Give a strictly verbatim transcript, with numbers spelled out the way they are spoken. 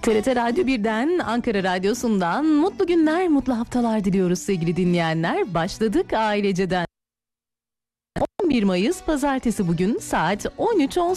T R T Radyo birden, Ankara Radyosu'ndan mutlu günler, mutlu haftalar diliyoruz sevgili dinleyenler. Başladık aileceden. on bir Mayıs Pazartesi, bugün saat on üç on